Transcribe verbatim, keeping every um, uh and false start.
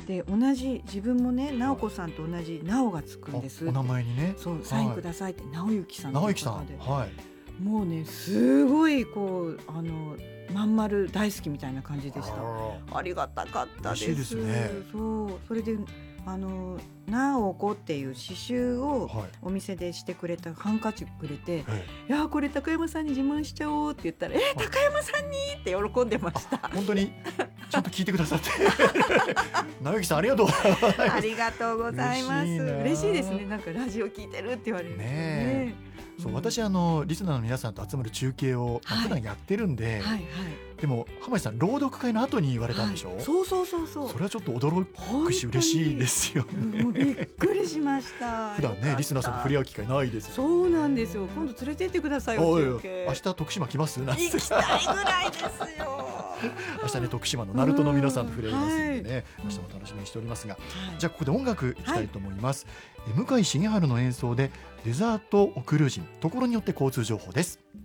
で同じ自分もね直子さんと同じ直がつくんです。 お名前にね。 そうサインくださいって直之さんという直之さん、 方で、 はい、 もうねすごいこうあのまん丸大好きみたいな感じでした。 あありがたかったです。 嬉しいですね。 そうそれであの直子っていう刺繍をはいお店でしてくれたハンカチくれて、 えいやこれ高山さんに自慢しちゃおうって言ったら、え高山さんにって喜んでました。 本当にちゃんと聞いてくださって直之さんありがとうございます。 ありがとうございます。 嬉しいな。 嬉しいですね。なんかラジオ聞いてるって言われるとねね。 え、そう私あのリスナーの皆さんと集まる中継を、まあはい普段やってるんで、 はいはい。 でも浜地さん朗読会の後に言われたんでしょ、 はい、そうそうそうそう。 それはちょっと驚くし嬉しいですよね。 もうびっくりしました。 普段ねリスナーさんと触れ合う機会ないですよ。 そうなんですよ。今度連れてってくださいよ。 おいおい中継明日徳島来ますなんて行きたいぐらいですよ。 明日ね徳島の鳴門の皆さんと触れ合いますんでね、 はい明日も楽しみにしておりますが、 はいじゃあここで音楽いきたいと思います、え向井重治の演奏でデザートオクルージン、ところによって交通情報です。